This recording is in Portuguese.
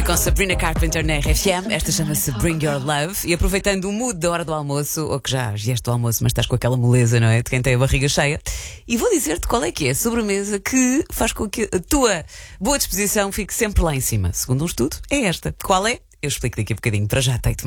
com Sabrina Carpenter na RFM. Esta chama-se Bring Your Love. E aproveitando o mood da hora do almoço, ou que já vieste do almoço, mas estás com aquela moleza, não é? De quem tem a barriga cheia. E vou dizer-te qual é que é a sobremesa que faz com que a tua boa disposição fique sempre lá em cima. Segundo um estudo, é esta. Qual é? Eu explico daqui a bocadinho. Para já, Teito.